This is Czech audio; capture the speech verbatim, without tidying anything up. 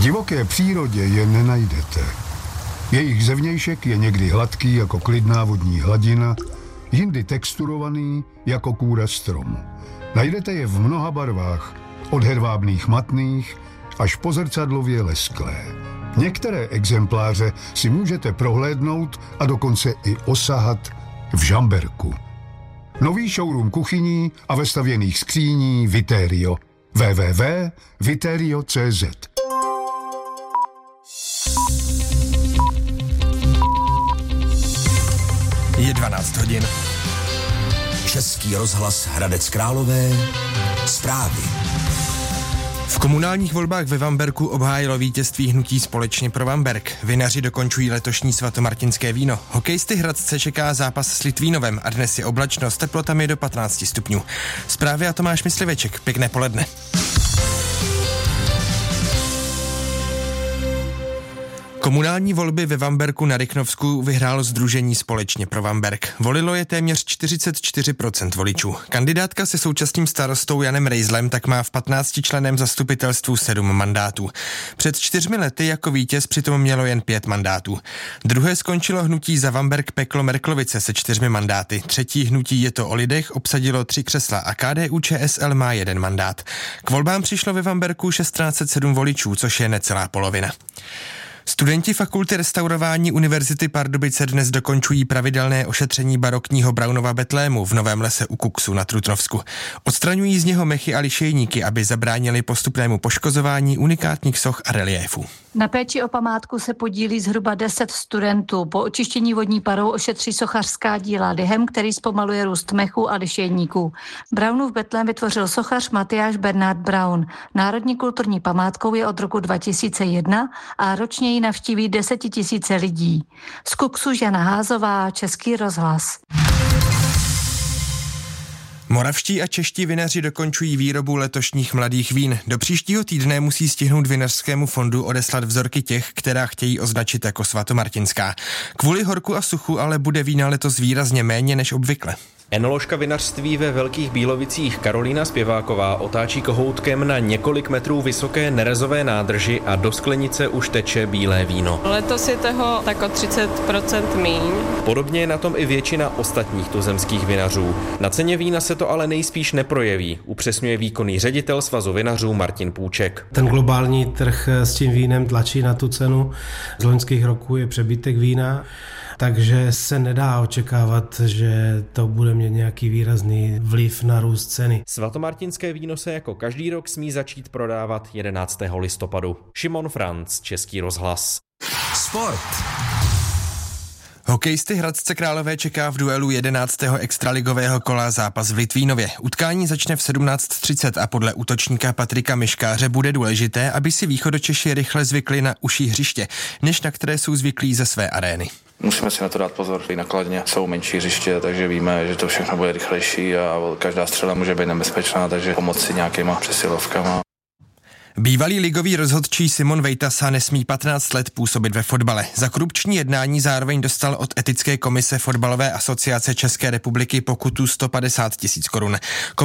divoké přírodě je nenajdete. Jejich zevnějšek je někdy hladký jako klidná vodní hladina, jindy texturovaný jako kůra stromu. Najdete je v mnoha barvách, od hedvábných matných až po zrcadlově lesklé. Některé exempláře si můžete prohlédnout a dokonce i osahat v Žamberku. Nový showroom kuchyní a vestavěných skříní Viterio. w w w tečka viterio tečka c z. Je dvanáct hodin. Český rozhlas Hradec Králové. Zprávy. V komunálních volbách ve Vamberku obhájilo vítězství hnutí Společně pro Vamberk. Vinaři dokončují letošní svatomartinské víno. Hokejisty Hradce čeká zápas s Litvínovem a dnes je oblačno s teplotami do patnáct stupňů. Zprávy a Tomáš Mysliveček. Pěkné poledne. Komunální volby ve Vamberku na Rychnovsku vyhrálo sdružení Společně pro Vamberk. Volilo je téměř čtyřicet čtyři procent voličů. Kandidátka se současným starostou Janem Rejzlem tak má v patnáctičlenném zastupitelstvu sedm mandátů. Před čtyřmi lety jako vítěz přitom mělo jen pět mandátů. Druhé skončilo hnutí Za Vamberk Peklo Merklovice se čtyřmi mandáty. Třetí hnutí Je to o lidech obsadilo tři křesla a K D U Č S L má jeden mandát. K volbám přišlo ve Vamberku tisíc šest set sedm voličů, což je necelá polovina. Studenti Fakulty restaurování Univerzity Pardubice dnes dokončují pravidelné ošetření barokního Braunova betlému v Novém lese u Kuksu na Trutnovsku. Odstraňují z něho mechy a lišejníky, aby zabránili postupnému poškozování unikátních soch a reliéfů. Na péči o památku se podílí zhruba deset studentů. Po očištění vodní parou ošetří sochařská díla lihem, který zpomaluje růst mechů a lišejníků. Braunův betlém vytvořil sochař Matyáš Bernard Braun. Národní kulturní památkou je od roku dva tisíce jedna a ročně ji navštíví desetitisíce lidí. Z Kuksu Žana Házová, Český rozhlas. Moravští a čeští vinaři dokončují výrobu letošních mladých vín. Do příštího týdne musí stihnout Vinařskému fondu odeslat vzorky těch, která chtějí označit jako svatomartinská. Kvůli horku a suchu ale bude vína letos výrazně méně než obvykle. Enoložka vinařství ve Velkých Bílovicích Karolína Zpěváková otáčí kohoutkem na několik metrů vysoké nerezové nádrži a do sklenice už teče bílé víno. Letos je toho tak o třicet procent míň. Podobně je na tom i většina ostatních tuzemských vinařů. Na ceně vína se to ale nejspíš neprojeví, upřesňuje výkonný ředitel Svazu vinařů Martin Půček. Ten globální trh s tím vínem tlačí na tu cenu. Z loňských roků je přebytek vína, takže se nedá očekávat, že to bude mít nějaký výrazný vliv na růst ceny. Svatomartinské víno se jako každý rok smí začít prodávat jedenáctého listopadu. Šimon Franc, Český rozhlas. Sport. Hokejisty Hradce Králové čeká v duelu jedenáctého extraligového kola zápas v Litvínově. Utkání začne v sedmnáct třicet a podle útočníka Patrika Miškáře bude důležité, aby si Východočeši rychle zvykli na uší hřiště, než na které jsou zvyklí ze své arény. Musíme si na to dát pozor. I nakladně jsou menší hřiště, takže víme, že to všechno bude rychlejší a každá střela může být nebezpečná, takže pomoci nějakýma přesilovkama. Bývalý ligový rozhodčí Simon Vejtasa nesmí patnáct let působit ve fotbale. Za korupční jednání zároveň dostal od etické komise Fotbalové asociace České republiky pokutu sto padesát tisíc korun.